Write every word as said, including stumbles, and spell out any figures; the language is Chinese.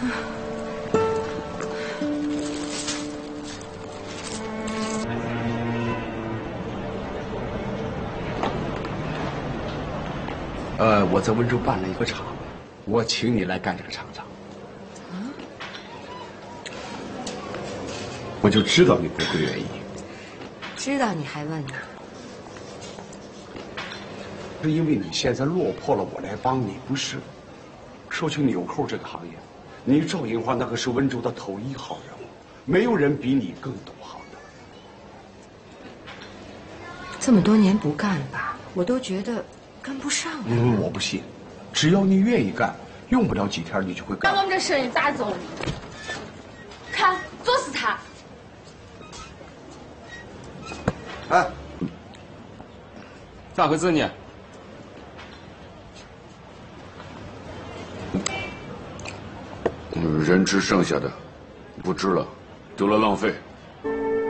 呃，我在温州办了一个厂，我请你来干这个厂长。啊？我就知道你不会愿意。 知道你还问呢？ 是因为你现在落魄了，我来帮你，不是？说起纽扣这个行业，你赵银花那可是温州的头一号人物，没有人比你更懂行的。 这么多年不干吧，我都觉得。 跟不上了。 嗯，我不信，只要你愿意干，用不了几天你就会干。 把我们这生意咋做？看，就是他。 哎， 咋回事呢？ 人吃剩下的，不吃了，丢了浪费。